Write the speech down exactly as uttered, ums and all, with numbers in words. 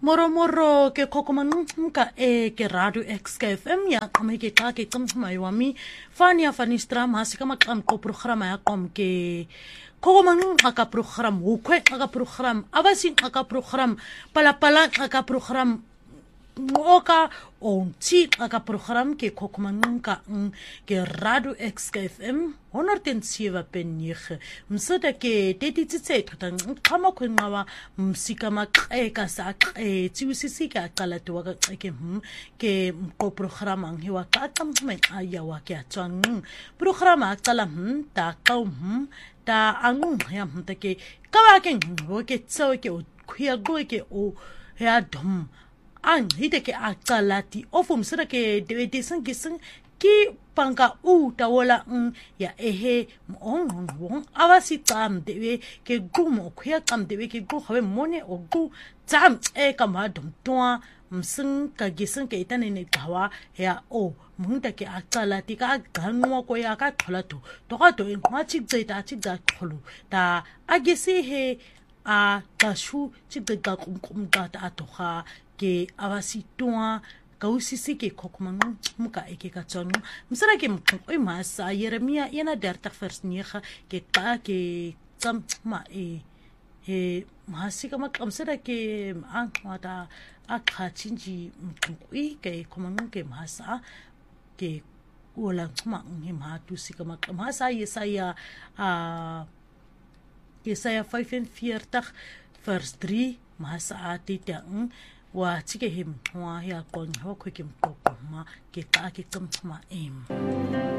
Moro moro ke kokomanunka e ke radio X K F M ya kama ke ka ke tsamma yami fani ya fani stram hasi kama kam ko programa ya kom ke kokomanun aka program ukwe aka program abasi aka program pala pala aka program ngoka onti aka program ke kokomanunka ke radio X K F M honderd zeven punt negen msada ke tetitse thata kama kwenqawa msika maqeka sa eh tsiwisisika aqala to ka ke hm ke ko program ang hiwa ka tsamme aya wa ke atswang program aqala hm ta ka hm ta angu ya hm ta ke ka ba ke ngo ke tso ke o khia go ke o ya dom ang hite ke aqala ti ofum sira ke de sang ke sang ki panga u tawala ng ya ehe mong wong awasi tam dewe ke gumo khya kam dewe ke gu khawe mone o gu tam e kama dum toa msing ka gising ke itane ne tawa ya o mungta ke aqala ti ka ganwa ko ya ka thola to to ka to ma chik zai ta chik za kholu ta agisi he a kashu chik da kum kum da ta to kha ke awasi toa kausisi ke kokomanun muka eke ka tsonu msara ke oi masa Jeremia ena dertig vers negen ke ka ke tsam ma e e masika makamsara ke angwata akhathinji mqui ke komanun ke masa ke ola tsma ngi matu sika makamasa Jesaja a Jesaja vyfenveertig vers drie masa atitang wa tsike him wa ya kon ho kwikim kokoma ke ka ke tsam tsma em